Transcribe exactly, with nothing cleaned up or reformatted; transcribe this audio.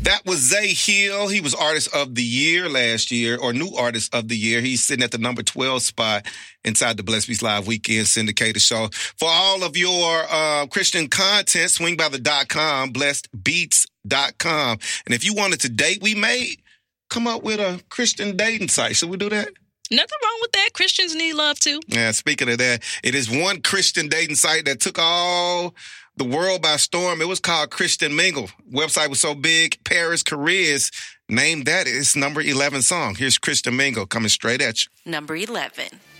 That was Zay Hill. He was Artist of the Year last year, or New Artist of the Year. He's sitting at the number twelve spot inside the Blessed Beats Live Weekend Syndicated Show. For all of your uh, Christian content, swing by the dot com, blessed beats dot com. And if you wanted to date, we may come up with a Christian dating site. Should we do that? Nothing wrong with that. Christians need love, too. Yeah, speaking of that, it is one Christian dating site that took all the world by storm. It was called Christian Mingle. Website was so big, Paris Careers named that its number eleven song. Here's Christian Mingle coming straight at you. Number eleven.